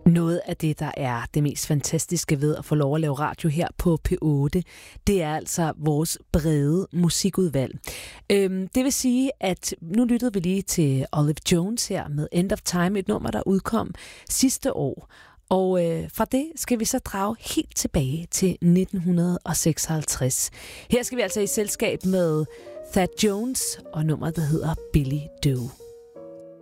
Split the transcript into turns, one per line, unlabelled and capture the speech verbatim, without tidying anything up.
Noget af det, der er det mest fantastiske ved at få lov at lave radio her på P otte, det er altså vores brede musikudvalg. Øhm, det vil sige, at nu lyttede vi lige til Olive Jones her med End of Time, et nummer, der udkom sidste år. Og øh, fra det skal vi så drage helt tilbage til nitten seksoghalvtreds. Her skal vi altså i selskab med Thad Jones og nummeret, der hedder Billy Joe.